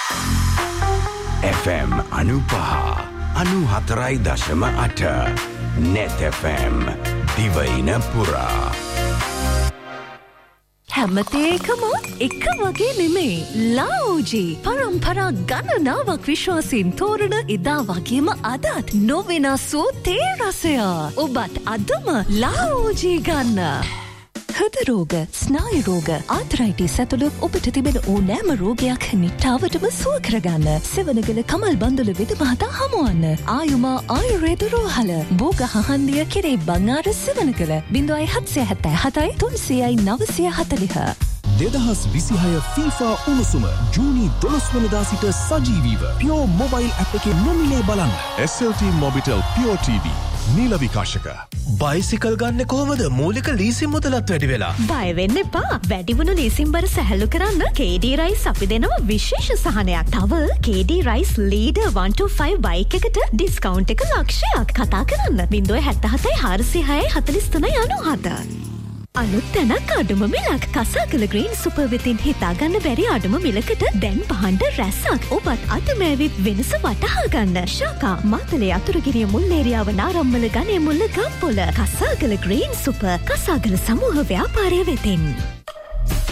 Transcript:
FM 95.4.8 Net FM දිවයින පුරා හැමතේකම එක වගේ නෙමෙයි. ලාओजी පරම්පරා ගණනාවක් විශ්වාසයෙන් තෝරන එදා වගේම අදත් නොවෙනස් වූ තේ රසය. ඔබත් අදම ලාओजी ගන්න. හෘද රෝග, ස්නායු රෝග, ආතරයිටිස් ඇතුළු ඔබට තිබෙන ඕනෑම රෝගයක් නිට්ටාවටම සුව කරගන්න. සෙවණගල කමල් බන්දුල වෙද මහතා හමුවන්න. ආයුමා ආයුර්වේද රෝහල බෝග හහන්දිය කෙරේ බංආර සෙවණගල 0777 300 940. 2026 FIFA උණුසුම ජූනි 12 වනදා සිට සජීවීව Pure Mobile app එකේ නොමිලේ බලන්න. SLT Mobitel Pure TV නීල විකාශක. Bicycle ගන්න කොහොමද? මූලික ලීසින් මුදලත් වැඩි වෙලා. බය වෙන්න එපා. වැඩි වුණු ලීසින් බර සැහැල්ලු කරන්න KD Rice අපි දෙනවා විශේෂ සහනයක්. තව KD Rice Leader 125 බයික් එකට ඩිස්කවුන්ට් එක ලක්ෂයක්. කතා කරන්න 077 406 43 97. අලුත් තැනක් අඩුම මිලක්. කසාකල ග්‍රීන් සුපර් විතින් හිතාගන්න බැරි අඩුම මිලකට දැන් පහන්ඩ රැස්සක්. ඔබත් අතමෑවිත් වෙනස වටහා ගන්න. ශාකා මාතලේ අතුරුගිරිය මුල්ලේරියාව නාරම්මල ගණේ මුල්ල ගම්පොල. කසාකල ග්‍රීන් සුපර් කසාකල සමූහ ව්‍යාපාරය වෙතින්.